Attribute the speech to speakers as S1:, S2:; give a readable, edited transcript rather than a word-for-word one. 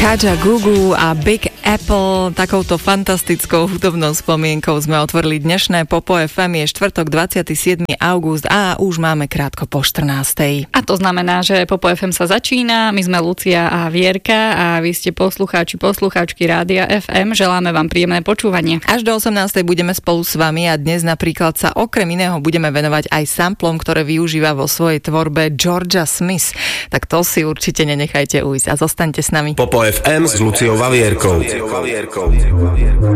S1: Kaja Gugu a Big Apple. Takouto fantastickou hudobnou spomienkou sme otvorili dnešné Popo FM. Je štvrtok 27. august a už máme krátko po 14.
S2: A to znamená, že Popo FM sa začína. My sme Lucia a Vierka a vy ste poslucháčky Rádia FM. Želáme vám príjemné počúvanie.
S1: Až do 18. budeme spolu s vami a dnes napríklad sa okrem iného budeme venovať aj samplom, ktoré využíva vo svojej tvorbe Georgia Smith. Tak to si určite nenechajte ujsť a zostaňte s nami.
S3: Popo FM s Luciou a Vierkou.